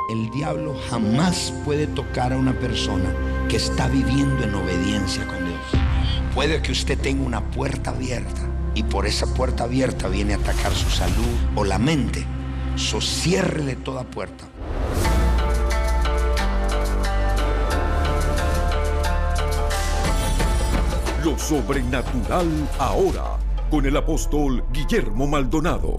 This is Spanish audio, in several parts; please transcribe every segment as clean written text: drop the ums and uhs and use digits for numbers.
El diablo jamás puede tocar a una persona que está viviendo en obediencia con Dios. Puede que usted tenga una puerta abierta y por esa puerta abierta viene a atacar su salud o la mente. Ciérrele toda puerta. Lo sobrenatural ahora, con el apóstol Guillermo Maldonado.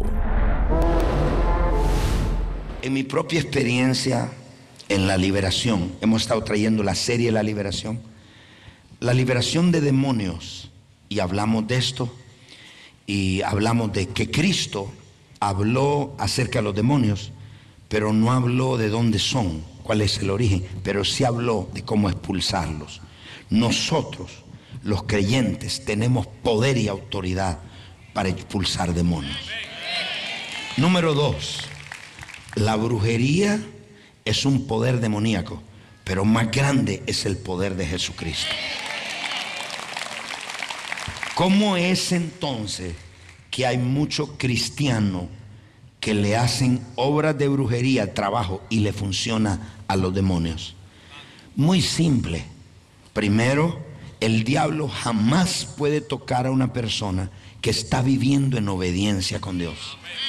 En mi propia experiencia en la liberación, hemos estado trayendo la serie La liberación de demonios, y hablamos de esto, y hablamos de que Cristo habló acerca de los demonios, pero no habló de dónde son, cuál es el origen, pero sí habló de cómo expulsarlos. Nosotros, los creyentes, tenemos poder y autoridad para expulsar demonios. Número 2, la brujería es un poder demoníaco, pero más grande es el poder de Jesucristo. ¿Cómo es entonces que hay muchos cristianos que le hacen obras de brujería, trabajo, y le funciona a los demonios? Muy simple. Primero, el diablo jamás puede tocar a una persona que está viviendo en obediencia con Dios.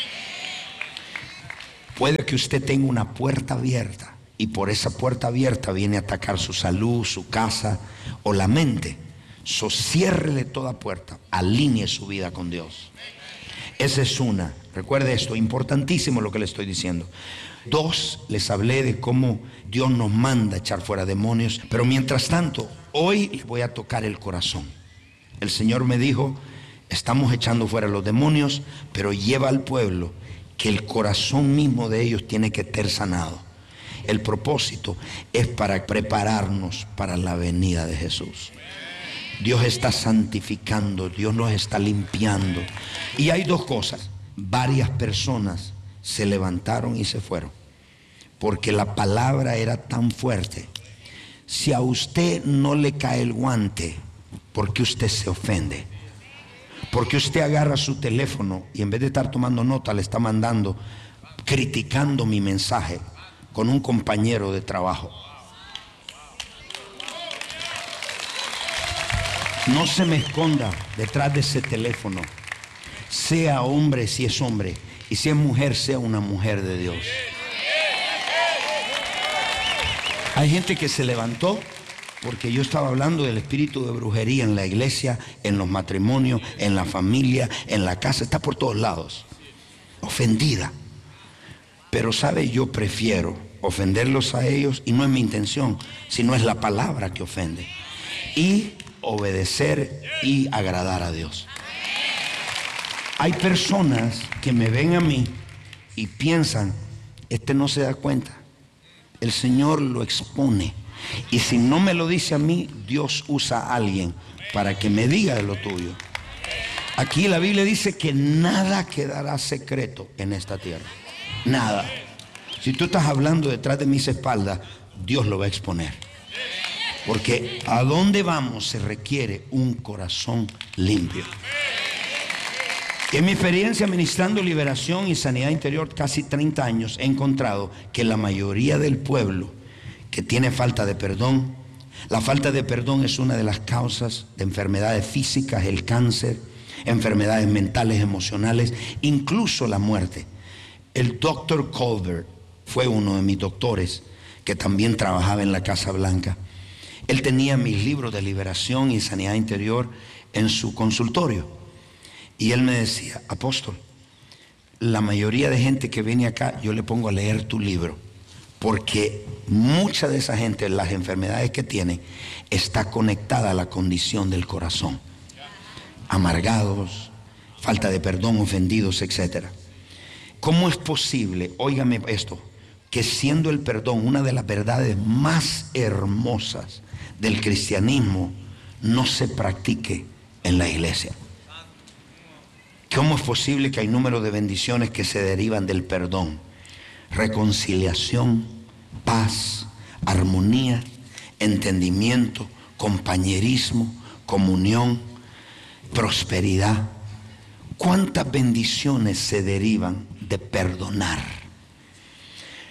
Puede que usted tenga una puerta abierta y por esa puerta abierta viene a atacar su salud, su casa o la mente. Ciérrele toda puerta, alinee su vida con Dios. Esa es una. Recuerde esto, importantísimo lo que le estoy diciendo. 2, les hablé de cómo Dios nos manda echar fuera demonios, pero mientras tanto, hoy les voy a tocar el corazón. El Señor me dijo, estamos echando fuera los demonios, pero lleva al pueblo que el corazón mismo de ellos tiene que estar sanado. El propósito es para prepararnos para la venida de Jesús. Dios está santificando, Dios nos está limpiando. Y hay 2 cosas. Varias personas se levantaron y se fueron porque la palabra era tan fuerte. Si a usted no le cae el guante, ¿por qué usted se ofende? Porque usted agarra su teléfono y en vez de estar tomando nota le está mandando, criticando mi mensaje con un compañero de trabajo. No se me esconda detrás de ese teléfono. Sea hombre si es hombre, y si es mujer, sea una mujer de Dios. Hay gente que se levantó porque yo estaba hablando del espíritu de brujería en la iglesia, en los matrimonios, en la familia, en la casa, está por todos lados. Ofendida. Pero sabe, yo prefiero ofenderlos a ellos, y no es mi intención, sino es la palabra que ofende, y obedecer y agradar a Dios. Hay personas que me ven a mí y piensan, este no se da cuenta. El Señor lo expone. Y si no me lo dice a mí, Dios usa a alguien para que me diga de lo tuyo. Aquí la Biblia dice que nada quedará secreto en esta tierra. Nada. Si tú estás hablando detrás de mis espaldas, Dios lo va a exponer. Porque a dónde vamos se requiere un corazón limpio. En mi experiencia ministrando liberación y sanidad interior casi 30 años, he encontrado que la mayoría del pueblo que tiene falta de perdón, la falta de perdón es una de las causas de enfermedades físicas, el cáncer, enfermedades mentales, emocionales, incluso la muerte. El doctor Colbert fue uno de mis doctores que también trabajaba en la Casa Blanca. Él tenía mis libros de liberación y sanidad interior en su consultorio. Y él me decía, apóstol, la mayoría de gente que viene acá, yo le pongo a leer tu libro, porque mucha de esa gente, las enfermedades que tiene, está conectada a la condición del corazón. Amargados, falta de perdón, ofendidos, etc. ¿Cómo es posible, óigame esto, que siendo el perdón una de las verdades más hermosas del cristianismo, no se practique en la iglesia? ¿Cómo es posible que hay número de bendiciones que se derivan del perdón? Reconciliación, paz, armonía, entendimiento, compañerismo, comunión, prosperidad. ¿Cuántas bendiciones se derivan de perdonar?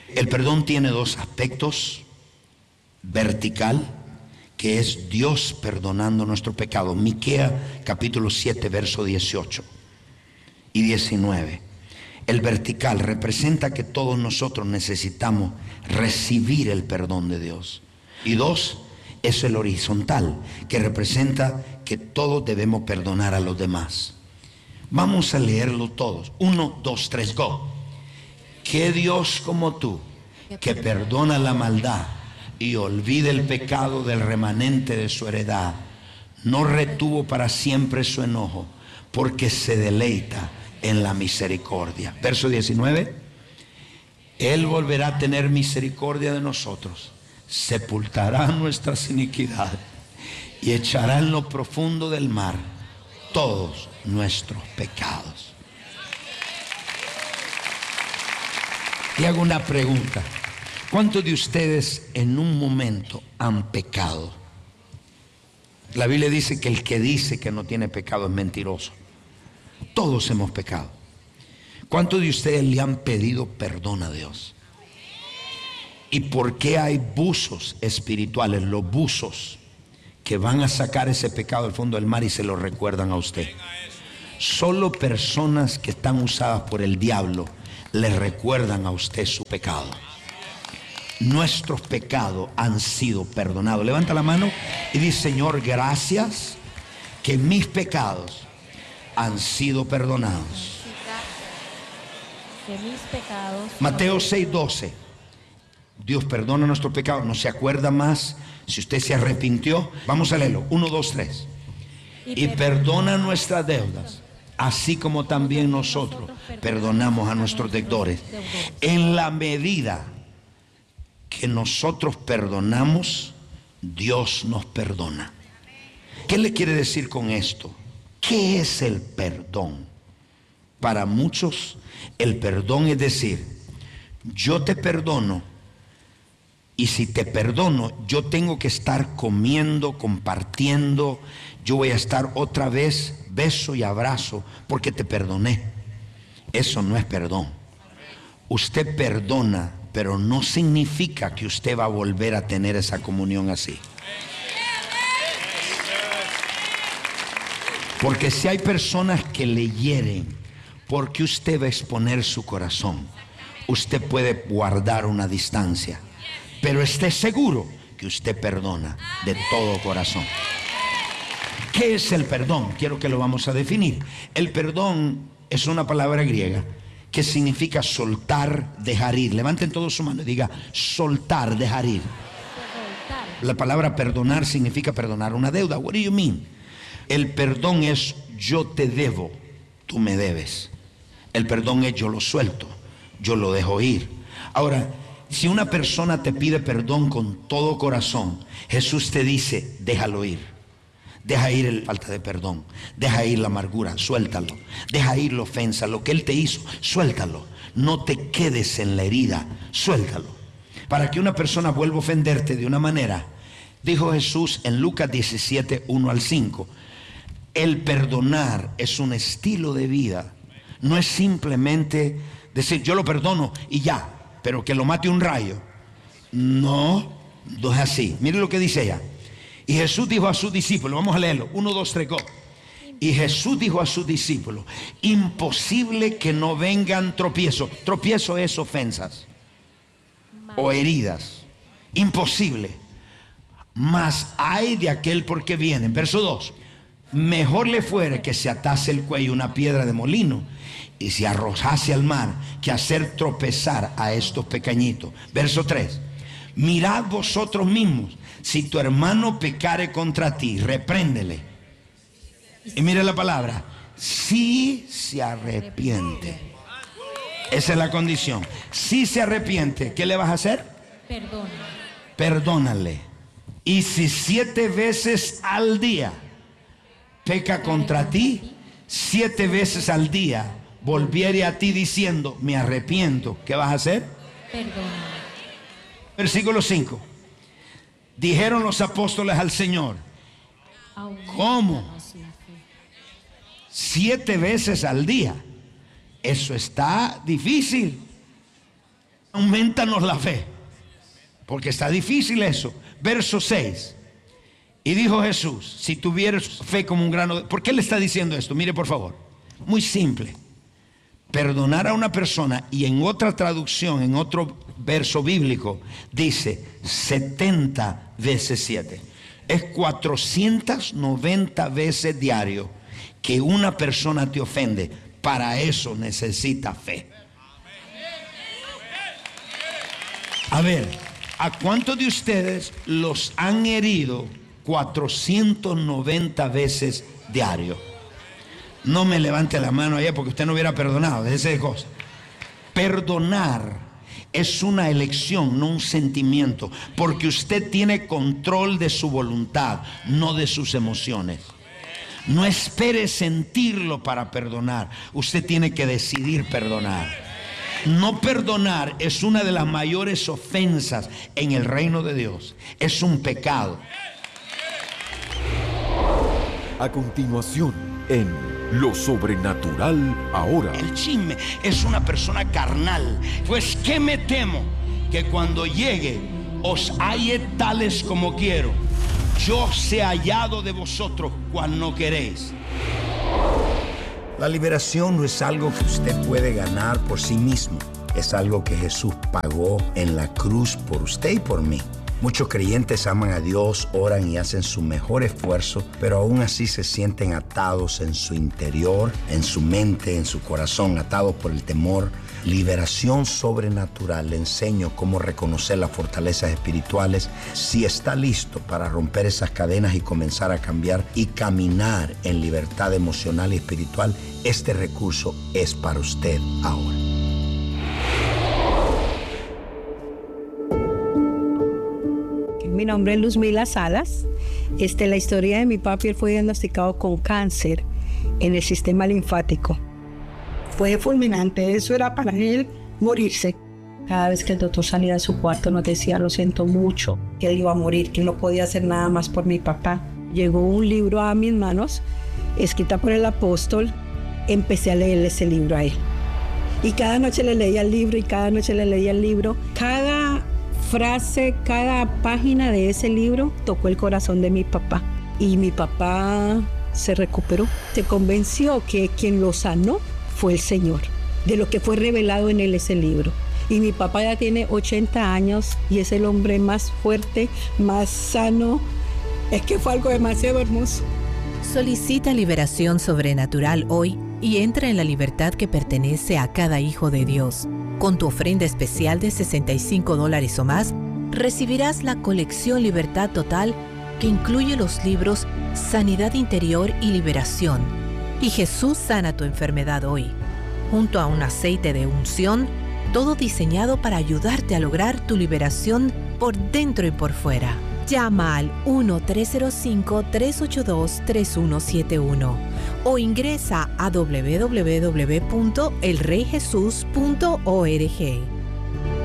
El perdón tiene dos aspectos: vertical, que es Dios perdonando nuestro pecado. Miqueas capítulo 7, verso 18 y 19. El vertical representa que todos nosotros necesitamos recibir el perdón de Dios. Y dos, es el horizontal, que representa que todos debemos perdonar a los demás. Vamos a leerlo todos. 1, 2, 3, go. Que Dios como tú, que perdona la maldad y olvida el pecado del remanente de su heredad, no retuvo para siempre su enojo, porque se deleita en la misericordia. Verso 19. Él volverá a tener misericordia de nosotros, sepultará nuestras iniquidades y echará en lo profundo del mar todos nuestros pecados. Y hago una pregunta: ¿cuántos de ustedes en un momento han pecado? La Biblia dice que el que dice que no tiene pecado es mentiroso. Todos hemos pecado. ¿Cuántos de ustedes le han pedido perdón a Dios? ¿Y por qué hay buzos espirituales? Los buzos que van a sacar ese pecado del fondo del mar y se lo recuerdan a usted. Solo personas que están usadas por el diablo le recuerdan a usted su pecado. Nuestros pecados han sido perdonados. Levanta la mano y dice: Señor, gracias que mis pecados han sido perdonados. Que mis pecados. Mateo 6:12. Dios perdona nuestros pecados, no se acuerda más. Si usted se arrepintió, vamos a leerlo. 1, 2, 3. Y perdona nuestras deudas, así como también nosotros perdonamos a nuestros deudores. En la medida que nosotros perdonamos, Dios nos perdona. ¿Qué le quiere decir con esto? ¿Qué es el perdón? Para muchos, el perdón es decir: yo te perdono, y si te perdono, yo tengo que estar comiendo, compartiendo, yo voy a estar otra vez beso y abrazo porque te perdoné. Eso no es perdón. Usted perdona, pero no significa que usted va a volver a tener esa comunión así. Porque si hay personas que le hieren, porque usted va a exponer su corazón, usted puede guardar una distancia, pero esté seguro que usted perdona de todo corazón. ¿Qué es el perdón? Quiero que lo vamos a definir. El perdón es una palabra griega que significa soltar, dejar ir. Levanten todos su mano y diga: soltar, dejar ir. La palabra perdonar significa perdonar una deuda. What do you mean? El perdón es: yo te debo, tú me debes. El perdón es: yo lo suelto, yo lo dejo ir. Ahora, si una persona te pide perdón con todo corazón, Jesús te dice: déjalo ir. Deja ir la falta de perdón, deja ir la amargura, suéltalo. Deja ir la ofensa, lo que Él te hizo, suéltalo. No te quedes en la herida, suéltalo. Para que una persona vuelva a ofenderte de una manera, dijo Jesús en Lucas 17, 1 al 5, el perdonar es un estilo de vida. No es simplemente decir: yo lo perdono y ya, pero que lo mate un rayo. No, no es así. Mire lo que dice ella. Y Jesús dijo a sus discípulos, vamos a leerlo, 1, 2, 3, go. Y Jesús dijo a sus discípulos: imposible que no vengan tropiezos. Tropiezo es ofensas o heridas. Imposible. Mas hay de aquel por que vienen. Verso 2. Mejor le fuera que se atase el cuello una piedra de molino y se arrojase al mar, que hacer tropezar a estos pequeñitos. Verso 3. Mirad vosotros mismos, si tu hermano pecare contra ti, repréndele. Y mire la palabra: si se arrepiente. Esa es la condición. Si se arrepiente, ¿qué le vas a hacer? Perdónale. Y si 7 veces al día peca contra ti, 7 veces al día volviere a ti diciendo: me arrepiento, ¿qué vas a hacer? Perdona. Versículo 5. Dijeron los apóstoles al Señor: ¿cómo? 7 veces al día. Eso está difícil. Aumentanos la fe, porque está difícil eso. Verso 6. Y dijo Jesús, si tuvieras fe como un grano de... ¿Por qué le está diciendo esto? Mire por favor, muy simple. Perdonar a una persona, y en otra traducción, en otro verso bíblico, dice 70 veces 7. Es 490 veces diario que una persona te ofende. Para eso necesita fe. A ver, ¿a cuántos de ustedes los han herido 490 veces diario? No me levante la mano allá porque usted no hubiera perdonado. Déjese de cosas. Perdonar es una elección, no un sentimiento, porque usted tiene control de su voluntad, no de sus emociones. No espere sentirlo para perdonar. Usted tiene que decidir perdonar. No perdonar es una de las mayores ofensas en el reino de Dios. Es un pecado. A continuación, en Lo Sobrenatural Ahora. El chisme es una persona carnal. Pues qué me temo, que cuando llegue os halle tales como quiero. Yo sea hallado de vosotros cual no queréis. La liberación no es algo que usted puede ganar por sí mismo. Es algo que Jesús pagó en la cruz por usted y por mí. Muchos creyentes aman a Dios, oran y hacen su mejor esfuerzo, pero aún así se sienten atados en su interior, en su mente, en su corazón, atados por el temor. Liberación sobrenatural. Le enseño cómo reconocer las fortalezas espirituales. Si está listo para romper esas cadenas y comenzar a cambiar y caminar en libertad emocional y espiritual, este recurso es para usted ahora. Mi nombre es Luzmila Salas. La historia de mi papi, él fue diagnosticado con cáncer en el sistema linfático. Fue fulminante, eso era para él morirse. Cada vez que el doctor salía de su cuarto nos decía, lo siento mucho, que él iba a morir, que no podía hacer nada más por mi papá. Llegó un libro a mis manos, escrita por el apóstol. Empecé a leer ese libro a él. Y cada noche le leía el libro, y cada noche le leía el libro. Cada frase, cada página de ese libro tocó el corazón de mi papá. Y mi papá se recuperó. Se convenció que quien lo sanó fue el Señor, de lo que fue revelado en él ese libro. Y mi papá ya tiene 80 años y es el hombre más fuerte, más sano. Es que fue algo demasiado hermoso. Solicita liberación sobrenatural hoy y entra en la libertad que pertenece a cada hijo de Dios. Con tu ofrenda especial de $65 o más, recibirás la colección Libertad Total, que incluye los libros Sanidad Interior y Liberación y Jesús sana tu enfermedad hoy, junto a un aceite de unción, todo diseñado para ayudarte a lograr tu liberación por dentro y por fuera. Llama al 1-305-382-3171 o ingresa a www.elreyjesus.org.